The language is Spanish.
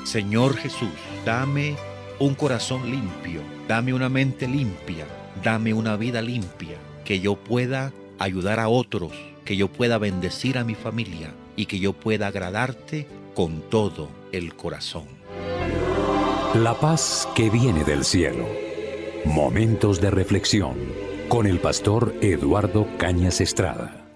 Señor Jesús, dame un corazón limpio, dame una mente limpia, dame una vida limpia, que yo pueda ayudar a otros, que yo pueda bendecir a mi familia y que yo pueda agradarte con todo el corazón. La paz que viene del cielo. Momentos de reflexión con el pastor Eduardo Cañas Estrada.